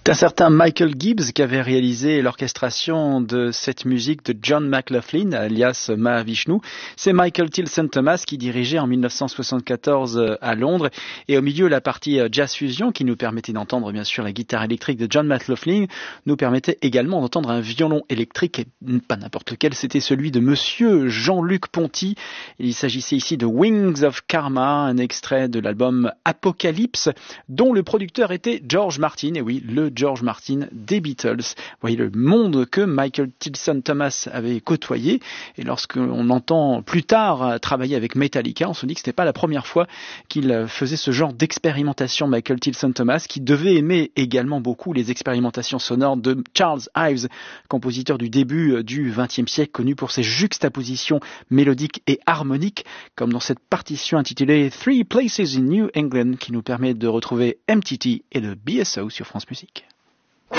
C'est un certain Michael Gibbs qui avait réalisé l'orchestration de cette musique de John McLaughlin, alias Mahavishnu. C'est Michael Tilson Thomas qui dirigeait en 1974 à Londres. Et au milieu, la partie jazz fusion qui nous permettait d'entendre bien sûr la guitare électrique de John McLaughlin nous permettait également d'entendre un violon électrique, et pas n'importe lequel, c'était celui de monsieur Jean-Luc Ponty. Il s'agissait ici de Wings of Karma, un extrait de l'album Apocalypse, dont le producteur était George Martin. Et oui, le George Martin des Beatles. Vous voyez le monde que Michael Tilson Thomas avait côtoyé. Et lorsqu'on entend plus tard travailler avec Metallica, on se dit que ce n'était pas la première fois qu'il faisait ce genre d'expérimentation, Michael Tilson Thomas, qui devait aimer également beaucoup les expérimentations sonores de Charles Ives, compositeur du début du XXe siècle, connu pour ses juxtapositions mélodiques et harmoniques, comme dans cette partition intitulée Three Places in New England, qui nous permet de retrouver MTT et le BSO sur France Musique.